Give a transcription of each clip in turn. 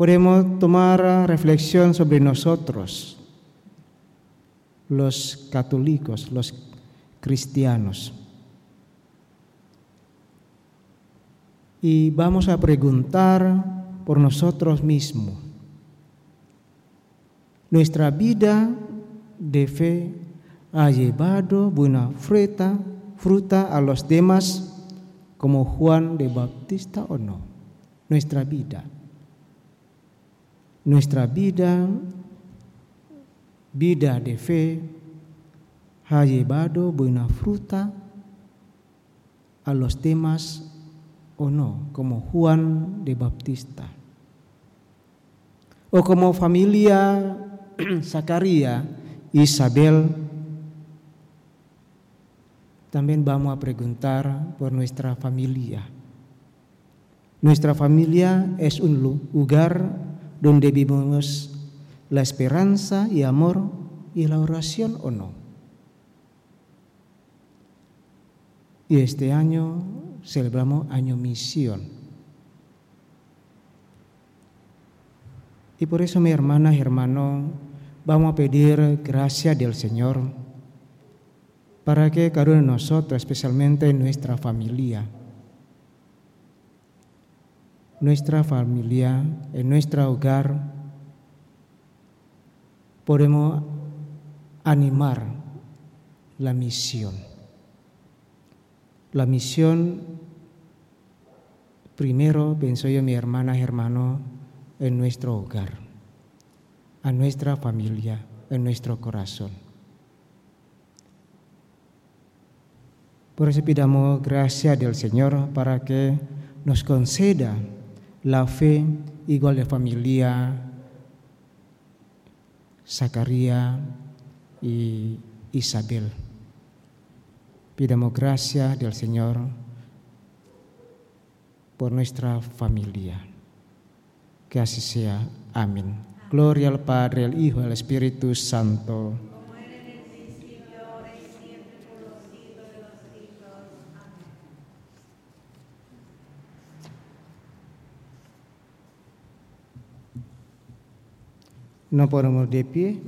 podemos tomar reflexión sobre nosotros, los católicos, los cristianos. Y vamos a preguntar por nosotros mismos. Nuestra vida de fe ha llevado buena fruta a los demás como Juan de Bautista o no. Nuestra vida de fe ha llevado buena fruta a los demás o no, como Juan de Bautista. O como familia Zacarías y Isabel, también vamos a preguntar por nuestra familia. Nuestra familia es un lugar donde vivimos la esperanza y amor y la oración o no. Y este año celebramos Año Misión. Y por eso, mi hermana y hermano, vamos a pedir gracia del Señor para que cada uno de nosotros, especialmente en nuestra familia, en nuestro hogar, podemos animar la misión. La misión, primero, pienso yo, mi hermana y hermano, en nuestro hogar, a nuestra familia, en nuestro corazón. Por eso pidamos gracia del Señor para que nos conceda la fe igual de familia Zacarías y Isabel. Pidamos gracia del Señor por nuestra familia. Que así sea. Amén. Gloria al Padre, al Hijo y al Espíritu Santo. Como era en el principio, ahora y siempre, por los siglos de los siglos. Amén. No ponemos de pie.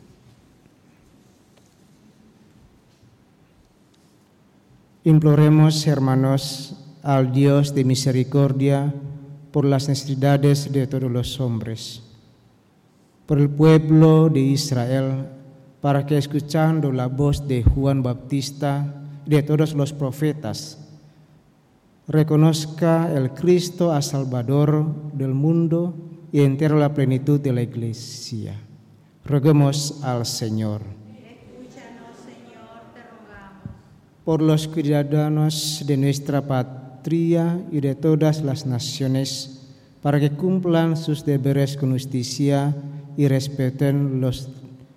Imploremos, hermanos, al Dios de misericordia por las necesidades de todos los hombres, por el pueblo de Israel, para que escuchando la voz de Juan Bautista y de todos los profetas, reconozca el Cristo a Salvador del mundo y entera la plenitud de la Iglesia. Roguemos al Señor. Escúchanos, Señor, te rogamos. Por los ciudadanos de nuestra patria y de todas las naciones, para que cumplan sus deberes con justicia y respeten los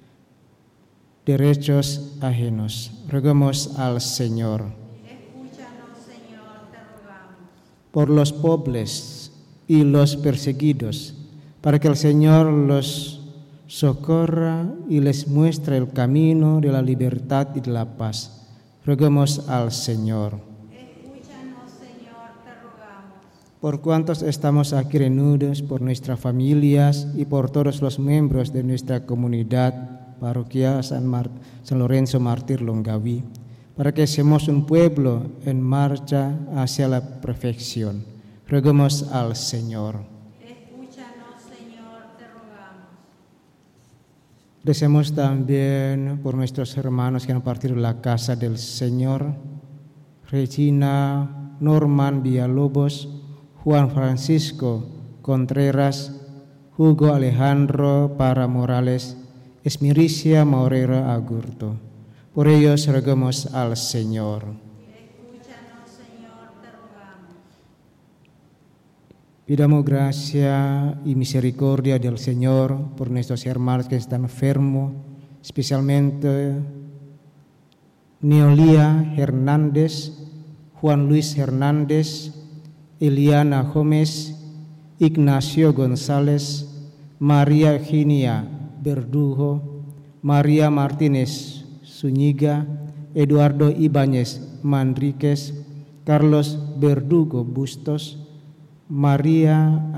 derechos ajenos. Roguemos al Señor. Escúchanos, Señor, te rogamos. Por los pobres y los perseguidos, para que el Señor los socorra y les muestre el camino de la libertad y de la paz. Roguemos al Señor. Escúchanos, Señor, te rogamos. Por cuantos estamos aquí reunidos, por nuestras familias y por todos los miembros de nuestra comunidad parroquial San Lorenzo Mártir Longaví, para que seamos un pueblo en marcha hacia la perfección. Roguemos al Señor. Escúchanos, Señor, te rogamos. Deseamos también por nuestros hermanos que han partido de la casa del Señor: Regina Norman Villalobos, Juan Francisco Contreras, Hugo Alejandro Parra Morales, Esmiricia Moreira Agurto. Por ellos rogamos al Señor. Escúchanos, Señor, te rogamos. Pidamos gracia y misericordia del Señor por nuestros hermanos que están enfermos, especialmente Neolia Hernández, Juan Luis Hernández, Eliana Gómez, Ignacio González, María Eugenia Verdugo, María Martínez Zúñiga, Eduardo Ibáñez Manríquez, Carlos Verdugo Bustos, María